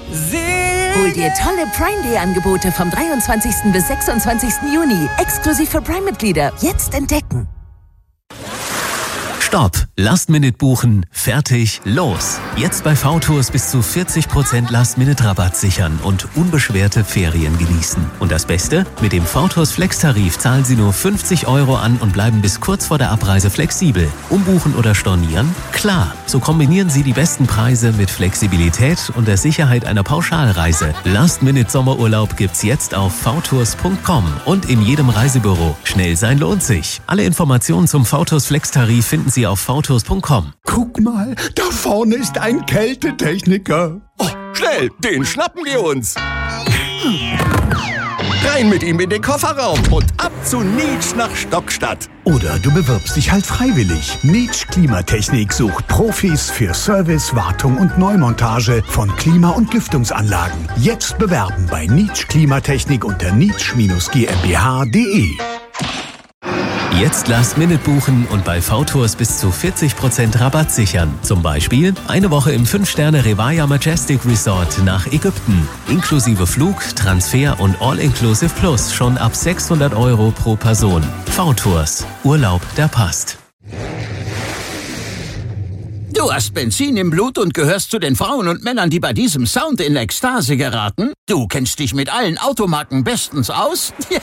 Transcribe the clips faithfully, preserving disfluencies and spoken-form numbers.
Hol dir tolle Prime Day Angebote vom dreiundzwanzigsten bis sechsundzwanzigsten Juni. Exklusiv für Prime-Mitglieder. Jetzt entdecken. Stopp! Last-Minute buchen, fertig, los! Jetzt bei V-Tours bis zu vierzig Prozent Last-Minute-Rabatt sichern und unbeschwerte Ferien genießen. Und das Beste? Mit dem V-Tours Flex-Tarif zahlen Sie nur fünfzig Euro an und bleiben bis kurz vor der Abreise flexibel. Umbuchen oder stornieren? Klar! So kombinieren Sie die besten Preise mit Flexibilität und der Sicherheit einer Pauschalreise. Last-Minute-Sommerurlaub gibt's jetzt auf v tours punkt com und in jedem Reisebüro. Schnell sein lohnt sich. Alle Informationen zum V-Tours Flex-Tarif finden Sie auf v tours punkt com. Guck mal, da vorne ist ein Kältetechniker. Oh, schnell, den schnappen wir uns. Rein mit ihm in den Kofferraum und ab zu Nietsch nach Stockstadt. Oder du bewirbst dich halt freiwillig. Nietsch Klimatechnik sucht Profis für Service, Wartung und Neumontage von Klima- und Lüftungsanlagen. Jetzt bewerben bei Nietsch Klimatechnik unter nietsch G m b h punkt d e. Jetzt Last-Minute buchen und bei V-Tours bis zu vierzig Prozent Rabatt sichern. Zum Beispiel eine Woche im fünf Sterne Revaya Majestic Resort nach Ägypten. Inklusive Flug, Transfer und All-Inclusive Plus schon ab sechshundert Euro pro Person. V-Tours. Urlaub, der passt. Du hast Benzin im Blut und gehörst zu den Frauen und Männern, die bei diesem Sound in Ekstase geraten? Du kennst dich mit allen Automarken bestens aus? Ja!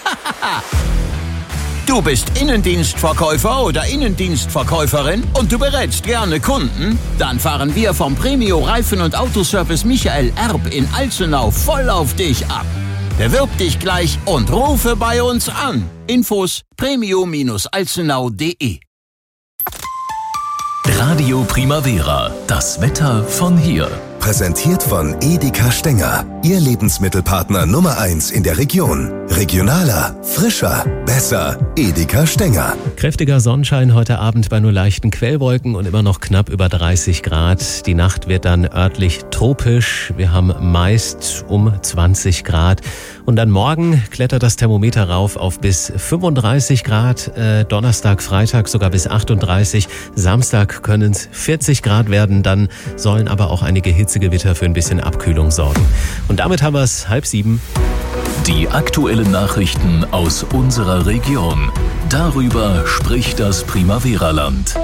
Du bist Innendienstverkäufer oder Innendienstverkäuferin und du berätst gerne Kunden? Dann fahren wir vom Premio Reifen- und Autoservice Michael Erb in Alzenau voll auf dich ab. Bewirb dich gleich und rufe bei uns an. Infos premio Bindestrich alzenau punkt de. Radio Primavera, das Wetter von hier. Präsentiert von Edeka Stenger, Ihr Lebensmittelpartner Nummer eins in der Region. Regionaler, frischer, besser. Edeka Stenger. Kräftiger Sonnenschein heute Abend bei nur leichten Quellwolken und immer noch knapp über dreißig Grad. Die Nacht wird dann örtlich tropisch. Wir haben meist um zwanzig Grad. Und dann morgen klettert das Thermometer rauf auf bis fünfunddreißig Grad. Äh, Donnerstag, Freitag sogar bis achtunddreißig. Samstag können es vierzig Grad werden. Dann sollen aber auch einige Hitzegewitter für ein bisschen Abkühlung sorgen. Und damit haben wir es halb sieben. Die aktuellen Nachrichten aus unserer Region. Darüber spricht das Primavera-Land.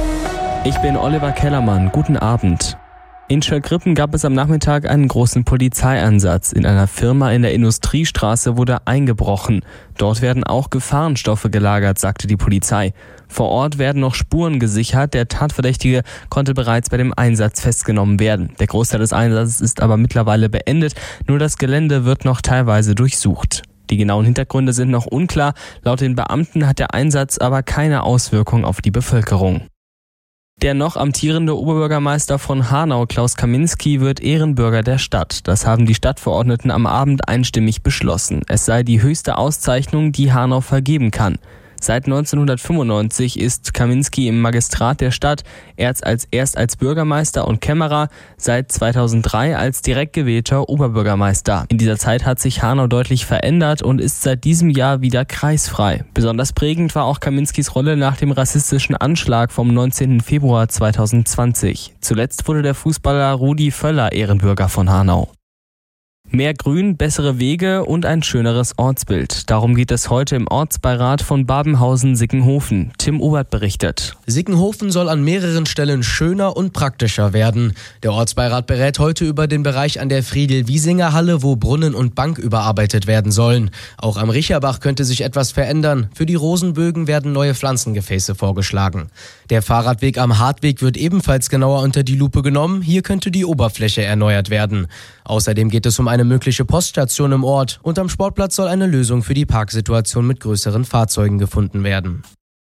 Ich bin Oliver Kellermann. Guten Abend. In Schöllgrippen gab es am Nachmittag einen großen Polizeieinsatz. In einer Firma in der Industriestraße wurde eingebrochen. Dort werden auch Gefahrenstoffe gelagert, sagte die Polizei. Vor Ort werden noch Spuren gesichert. Der Tatverdächtige konnte bereits bei dem Einsatz festgenommen werden. Der Großteil des Einsatzes ist aber mittlerweile beendet. Nur das Gelände wird noch teilweise durchsucht. Die genauen Hintergründe sind noch unklar. Laut den Beamten hat der Einsatz aber keine Auswirkung auf die Bevölkerung. Der noch amtierende Oberbürgermeister von Hanau, Klaus Kaminski, wird Ehrenbürger der Stadt. Das haben die Stadtverordneten am Abend einstimmig beschlossen. Es sei die höchste Auszeichnung, die Hanau vergeben kann. Seit neunzehnhundertfünfundneunzig ist Kaminski im Magistrat der Stadt, erst als, erst als Bürgermeister und Kämmerer, seit zweitausenddrei als direkt gewählter Oberbürgermeister. In dieser Zeit hat sich Hanau deutlich verändert und ist seit diesem Jahr wieder kreisfrei. Besonders prägend war auch Kaminskis Rolle nach dem rassistischen Anschlag vom neunzehnten Februar zweitausendzwanzig. Zuletzt wurde der Fußballer Rudi Völler Ehrenbürger von Hanau. Mehr Grün, bessere Wege und ein schöneres Ortsbild. Darum geht es heute im Ortsbeirat von Babenhausen-Sickenhofen. Tim Obert berichtet. Sickenhofen soll an mehreren Stellen schöner und praktischer werden. Der Ortsbeirat berät heute über den Bereich an der Friedel-Wiesinger-Halle, wo Brunnen und Bank überarbeitet werden sollen. Auch am Richerbach könnte sich etwas verändern. Für die Rosenbögen werden neue Pflanzengefäße vorgeschlagen. Der Fahrradweg am Hartweg wird ebenfalls genauer unter die Lupe genommen. Hier könnte die Oberfläche erneuert werden. Außerdem geht es um eine mögliche Poststation im Ort und am Sportplatz soll eine Lösung für die Parksituation mit größeren Fahrzeugen gefunden werden.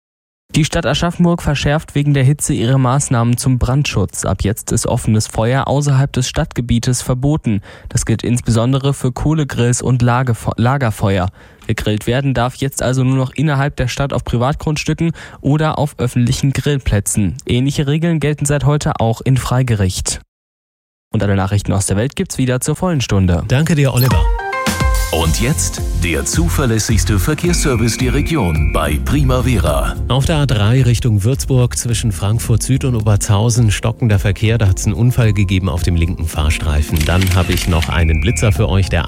Die Stadt Aschaffenburg verschärft wegen der Hitze ihre Maßnahmen zum Brandschutz. Ab jetzt ist offenes Feuer außerhalb des Stadtgebietes verboten. Das gilt insbesondere für Kohlegrills und Lagerfeuer. Gegrillt werden darf jetzt also nur noch innerhalb der Stadt auf Privatgrundstücken oder auf öffentlichen Grillplätzen. Ähnliche Regeln gelten seit heute auch in Freigericht. Und alle Nachrichten aus der Welt gibt's wieder zur vollen Stunde. Danke dir, Oliver. Und jetzt der zuverlässigste Verkehrsservice der Region bei Primavera. Auf der A drei Richtung Würzburg zwischen Frankfurt Süd und Obertshausen stockender Verkehr. Da hat es einen Unfall gegeben auf dem linken Fahrstreifen. Dann habe ich noch einen Blitzer für euch, der